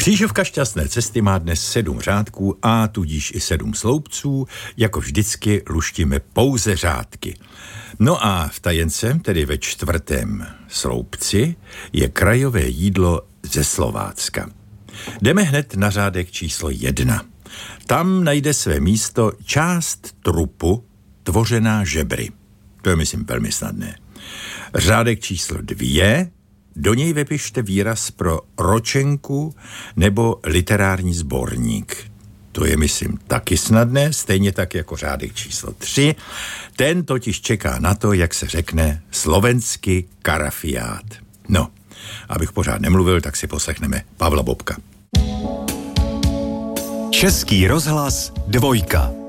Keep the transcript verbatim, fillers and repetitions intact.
Křížovka šťastné cesty má dnes sedm řádků a tudíž i sedm sloupců, jako vždycky luštíme pouze řádky. No a v tajence, tedy ve čtvrtém sloupci, je krajové jídlo ze Slovácka. Jdeme hned na řádek číslo jedna. Tam najde své místo část trupu tvořená žebry. To je, myslím, velmi snadné. Řádek číslo dvě, do něj vypište výraz pro ročenku nebo literární sborník. To je, myslím, taky snadné, stejně tak jako řádek číslo tři. Ten totiž čeká na to, jak se řekne slovensky karafiát. No, abych pořád nemluvil, tak si poslechneme Pavla Bobka. Český rozhlas dvojka.